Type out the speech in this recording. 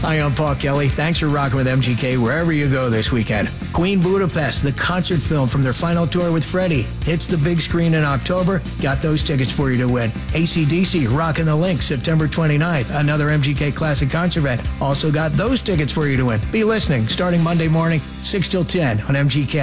Hi, I'm Paul Kelly. Thanks for rocking with MGK wherever you go this weekend. Queen Budapest, the concert film from their final tour with Freddie, hits the big screen in October. Got those tickets for you to win. AC/DC, Rockin' the Link, September 29th. Another MGK Classic concert event. Also got those tickets for you to win. Be listening starting Monday morning, 6 till 10 on MGK.